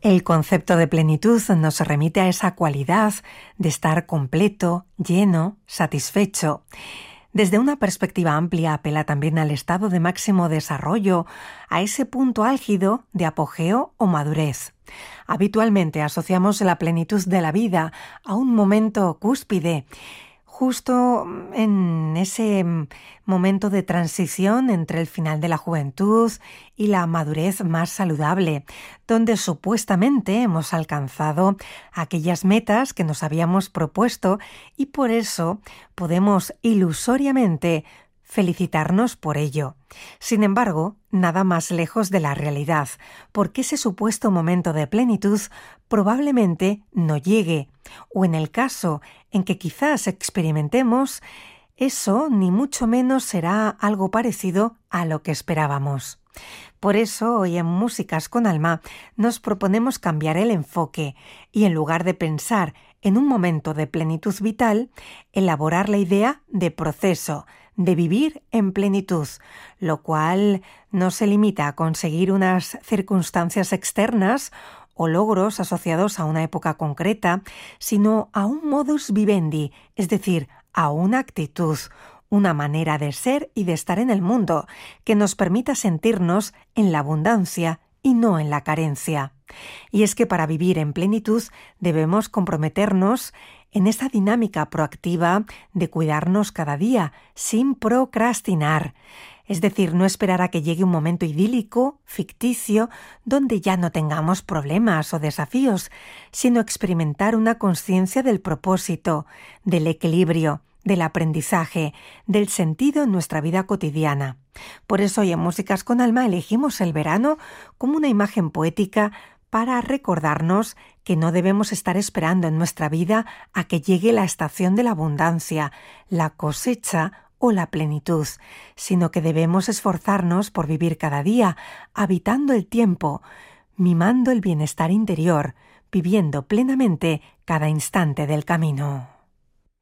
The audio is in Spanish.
El concepto de plenitud nos remite a esa cualidad de estar completo, lleno, satisfecho. Desde una perspectiva amplia apela también al estado de máximo desarrollo, a ese punto álgido de apogeo o madurez. Habitualmente asociamos la plenitud de la vida a un momento cúspide, justo en ese momento de transición entre el final de la juventud y la madurez más saludable, donde supuestamente hemos alcanzado aquellas metas que nos habíamos propuesto y por eso podemos ilusoriamente felicitarnos por ello. Sin embargo, nada más lejos de la realidad, porque ese supuesto momento de plenitud probablemente no llegue, o en el caso en que quizás experimentemos, eso ni mucho menos será algo parecido a lo que esperábamos. Por eso, hoy en Músicas con Alma nos proponemos cambiar el enfoque y en lugar de pensar en un momento de plenitud vital, elaborar la idea de proceso, de vivir en plenitud, lo cual no se limita a conseguir unas circunstancias externas o logros asociados a una época concreta, sino a un modus vivendi, es decir, a una actitud, una manera de ser y de estar en el mundo que nos permita sentirnos en la abundancia y no en la carencia. Y es que para vivir en plenitud debemos comprometernos en esa dinámica proactiva de cuidarnos cada día, sin procrastinar. Es decir, no esperar a que llegue un momento idílico, ficticio, donde ya no tengamos problemas o desafíos, sino experimentar una conciencia del propósito, del equilibrio, del aprendizaje, del sentido en nuestra vida cotidiana. Por eso hoy en Músicas con Alma elegimos el verano como una imagen poética para recordarnos que no debemos estar esperando en nuestra vida a que llegue la estación de la abundancia, la cosecha o la plenitud, sino que debemos esforzarnos por vivir cada día, habitando el tiempo, mimando el bienestar interior, viviendo plenamente cada instante del camino.